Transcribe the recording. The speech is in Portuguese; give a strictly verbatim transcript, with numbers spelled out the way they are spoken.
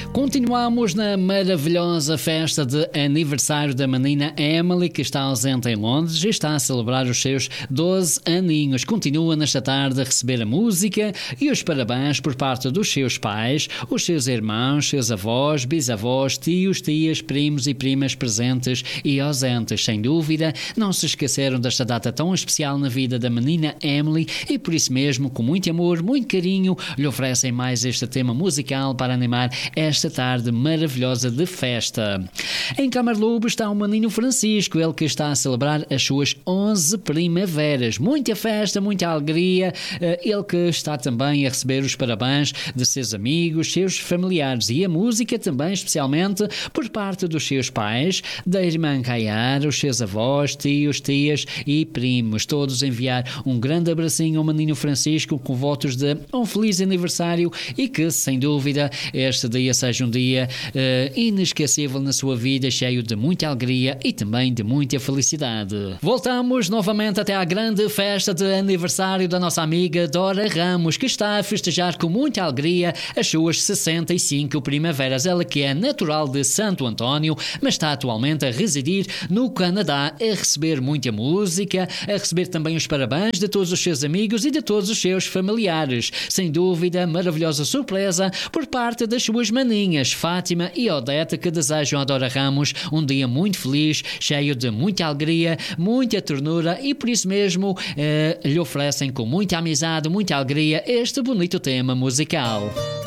Continuamos na maravilhosa festa de aniversário da menina Emily, que está ausente em Londres e está a celebrar os seus doze aninhos. Continua nesta tarde a receber a música e os parabéns por parte dos seus pais, os seus irmãos, seus avós, bisavós, tios, tias, primos e primas presentes e ausentes. Sem dúvida, não se esqueceram desta data tão especial na vida da menina Emily e por isso mesmo, com muito amor, muito carinho, lhe oferecem mais este tema musical para animar esta tarde maravilhosa de festa. Em Camarlubo está o menino Francisco, ele que está a celebrar as suas onze primaveras. Muita festa, muita alegria, ele que está também a receber os parabéns de seus amigos, seus familiares e a música também, especialmente por parte dos seus pais, da irmã Caiara, os seus avós, tios, tias e primos. Todos enviar um grande abracinho ao menino Francisco com votos de um feliz aniversário e que, sem dúvida, este dia seja um dia uh, inesquecível na sua vida, cheio de muita alegria e também de muita felicidade. Voltamos novamente até à grande festa de aniversário da nossa amiga Dora Ramos, que está a festejar com muita alegria as suas sessenta e cinco primaveras. Ela que é natural de Santo António, mas está atualmente a residir no Canadá, a receber muita música, a receber também os parabéns de todos os seus amigos e de todos os seus familiares. Sem dúvida, maravilhosa surpresa por parte das suas maninhas, Fátima e Odete, que desejam a Dora Ramos um dia muito feliz, cheio de muita alegria, muita ternura e por isso mesmo eh, lhe oferecem com muita amizade, muita alegria este bonito tema musical.